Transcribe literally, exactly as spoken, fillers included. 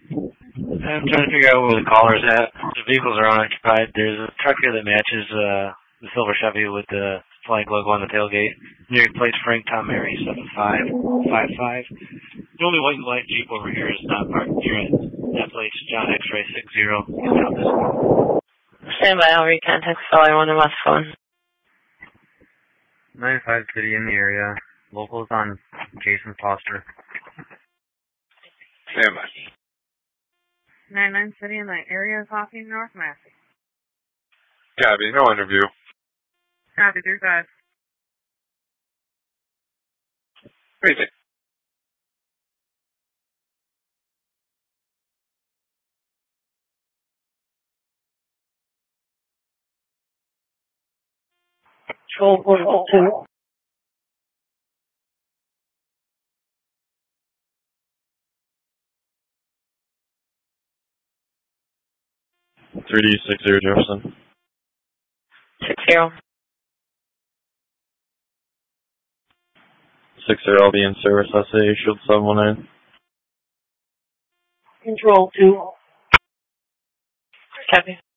I'm trying to figure out where the caller's at. The vehicles are unoccupied. There's a truck here that matches uh, the silver Chevy with the flag logo on the tailgate. New York plates Frank Tom Mary seven five five five. The only white and black Jeep over here is not parked near it. That plate's John X-Ray six zero. Stand by, I'll recontact Sally one of us phone. nine five City in the area. Locals on Jason Foster. Stand by. nine nine City in the area, Coffee, North Massey. Copy, no interview. Copy, three five. Crazy. Control one two. three D six zero Jefferson. Six zero. Six zero, I'll be in service. I say Shield seven one nine. Control two. Copy.